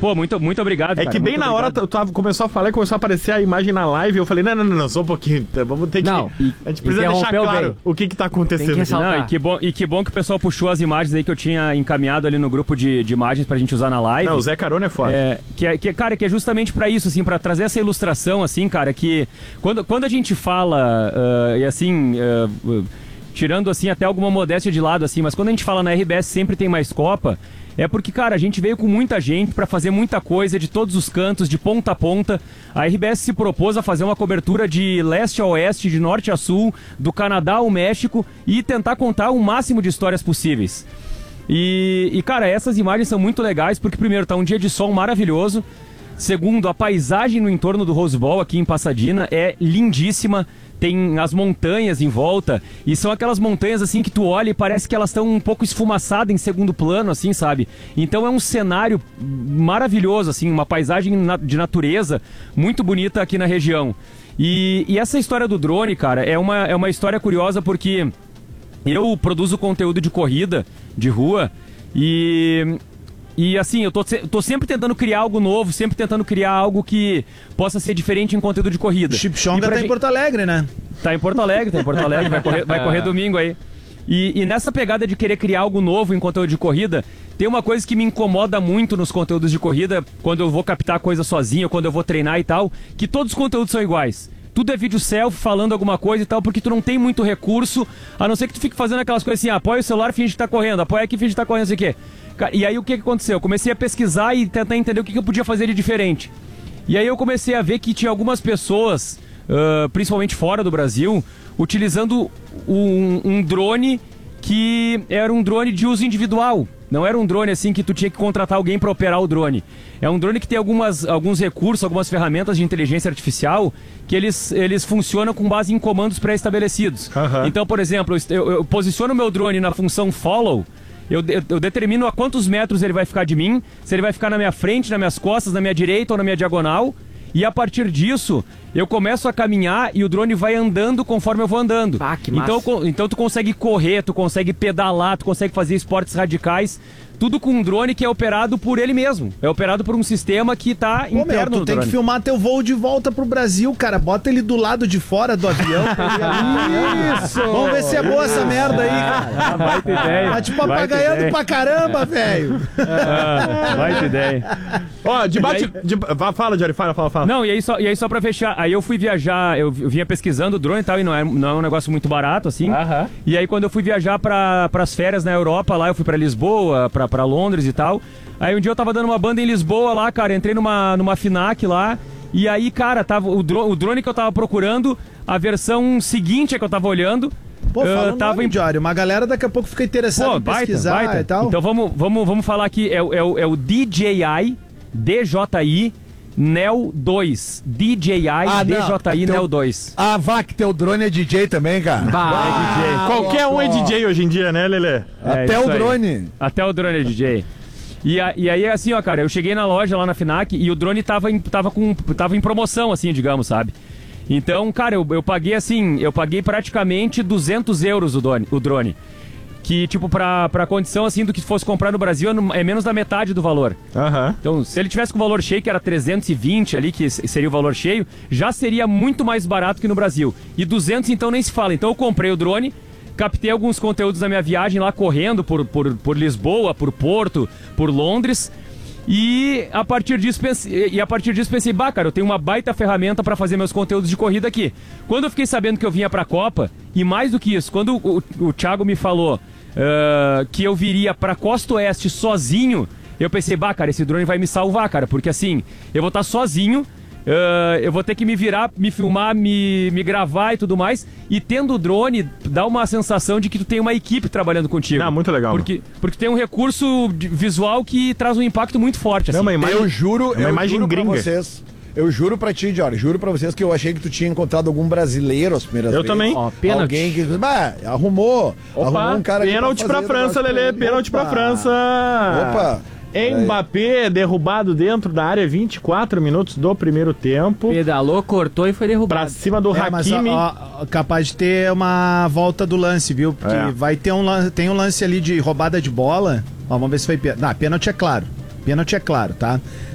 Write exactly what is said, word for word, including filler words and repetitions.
Pô, muito, muito obrigado, É cara, que bem muito na hora obrigado. tu, tu começou a falar e começou a aparecer a imagem na live. Eu falei, não, não, não, não, só um pouquinho. Vamos ter que... Não, e- a gente precisa deixar interrompeu claro bem. o que que tá acontecendo. Tem que aqui. ressaltar. Não, e que, bom, e que bom que o pessoal puxou as imagens aí que eu tinha encaminhado ali no grupo de, de imagens pra gente usar na live. Não, o Zé Carona é foda. É, que, é, que, cara, que é justamente pra isso, assim, pra trazer essa ilustração, assim, cara, que quando, quando a gente fala, uh, e assim, uh, uh, tirando, assim, até alguma modéstia de lado, assim, mas quando a gente fala na R B S sempre tem mais Copa, é porque, cara, a gente veio com muita gente pra fazer muita coisa de todos os cantos, de ponta a ponta. A R B S se propôs a fazer uma cobertura de leste a oeste, de norte a sul, do Canadá ao México e tentar contar o máximo de histórias possíveis. E, e, cara, essas imagens são muito legais porque, primeiro, tá um dia de sol maravilhoso. Segundo, a paisagem no entorno do Rose Bowl aqui em Pasadena é lindíssima. Tem as montanhas em volta e são aquelas montanhas assim que tu olha e parece que elas estão um pouco esfumaçadas em segundo plano, assim, sabe? Então é um cenário maravilhoso, assim, uma paisagem de natureza muito bonita aqui na região. E, e essa história do drone, cara, é uma, é uma história curiosa porque eu produzo conteúdo de corrida, de rua, e... E assim, eu tô, tô sempre tentando criar algo novo, sempre tentando criar algo que possa ser diferente em conteúdo de corrida. Chipchonga tá gente... em Porto Alegre, né? Tá em Porto Alegre, tá em Porto Alegre, vai correr, vai correr domingo aí. E, e nessa pegada de querer criar algo novo em conteúdo de corrida, tem uma coisa que me incomoda muito nos conteúdos de corrida, quando eu vou captar coisa sozinho, quando eu vou treinar e tal, que todos os conteúdos são iguais. Tudo é vídeo selfie, falando alguma coisa e tal, porque tu não tem muito recurso, a não ser que tu fique fazendo aquelas coisas assim, ah, apoia o celular, finge que tá correndo, apoia aqui, finge que tá correndo, não sei o quê. E aí o que que aconteceu? Eu comecei a pesquisar e tentar entender o que que eu podia fazer de diferente. E aí eu comecei a ver que tinha algumas pessoas, uh, principalmente fora do Brasil, utilizando um, um drone que era um drone de uso individual. Não era um drone assim que tu tinha que contratar alguém para operar o drone. É um drone que tem algumas, alguns recursos, algumas ferramentas de inteligência artificial que eles, eles funcionam com base em comandos pré-estabelecidos. Uhum. Então, por exemplo, eu, eu posiciono o meu drone na função follow, eu, eu, eu determino a quantos metros ele vai ficar de mim, se ele vai ficar na minha frente, nas minhas costas, na minha direita ou na minha diagonal. E a partir disso, eu começo a caminhar e o drone vai andando conforme eu vou andando. Ah, que então, massa. então tu consegue correr, tu consegue pedalar, tu consegue fazer esportes radicais. Tudo com um drone que é operado por ele mesmo. É operado por um sistema que tá Pô, meu, interno tu no tem drone. que filmar teu voo de volta pro Brasil, cara. Bota ele do lado de fora do avião. Isso! Vamos ver se é boa essa merda aí, cara. Vai ter ideia. Tá te vai ter papagaiando ideia. pra caramba, velho. Ah, vai ter ideia. Ó, debate... E aí- de- vá, fala, Jory, fala, fala, fala. Não, e aí, só, e aí só pra fechar, aí eu fui viajar, eu vinha pesquisando o drone e tal, e não é, não é um negócio muito barato, assim. Aham. E aí quando eu fui viajar para as férias na Europa, lá eu fui pra Lisboa, pra, pra Londres e tal. Aí um dia eu tava dando uma banda em Lisboa lá, cara, entrei numa, numa FINAC lá, e aí, cara, tava o, dro o drone que eu tava procurando, a versão seguinte é que eu tava olhando. Pô, ah, fala o tava nome, em Diário. Uma galera daqui a pouco fica interessada Pô, em baita, pesquisar baita. e tal. Então vamos, vamos, vamos falar aqui, é, o- é, o- é o D J I, D J I, Neo dois. D J I, Ah, não. D J I, Teu- Neo dois. Ah, vá, que teu drone é D J também, cara. Bah, Qualquer um é D J hoje em dia, né, Lelê? É Até isso o aí. drone. Até o drone é D J. E, a- e aí, assim, ó, cara, eu cheguei na loja lá na FINAC e o drone tava em, tava com, tava em promoção, assim, digamos, sabe? Então, cara, eu, eu paguei, assim, eu paguei praticamente duzentos euros o drone. O drone. Que, tipo, pra, pra condição, assim, do que fosse comprar no Brasil é no- é menos da metade do valor. Aham. Então, se ele tivesse com o valor cheio, que era trezentos e vinte ali, que s- seria o valor cheio, já seria muito mais barato que no Brasil. E duzentos, então, nem se fala. Então, eu comprei o drone, captei alguns conteúdos da minha viagem lá correndo por, por, por Lisboa, por Porto, por Londres. E a partir disso pensei, e a partir disso pensei, bah, cara, eu tenho uma baita ferramenta para fazer meus conteúdos de corrida aqui. Quando eu fiquei sabendo que eu vinha pra Copa, e mais do que isso, quando o, o, o Thiago me falou ah, que eu viria pra Costa Oeste sozinho, eu pensei, bah, cara, esse drone vai me salvar, cara, porque assim, eu vou estar sozinho. ah, eu vou ter que me virar, me filmar, me, me gravar e tudo mais. E tendo o drone, dá uma sensação de que tu tem uma equipe trabalhando contigo. Ah, muito legal. Porque, porque tem um recurso de- visual que traz um impacto muito forte. Assim. Não, uma imagem, Eu juro, é uma eu imagem juro pra gringa. vocês. Eu juro pra ti, Jory, juro pra vocês que eu achei que tu tinha encontrado algum brasileiro as primeiras Eu vezes. também. Ó, pênalti. Alguém que. Bah, arrumou. arrumou um cara que pênalti tá pra fazendo França, negócio Lelê, pra ele. pênalti pra Opa. França. Opa. Mbappé derrubado dentro da área, vinte e quatro minutos do primeiro tempo. pedalou, cortou e foi Pra derrubado. cima do É, mas Hakimi. ó, ó, capaz de ter uma volta do lance, viu? Porque É. vai ter um lance, tem um lance ali de roubada de bola. Ó, vamos ver se foi pênalti. Não, pênalti é claro. Pênalti é claro, tá?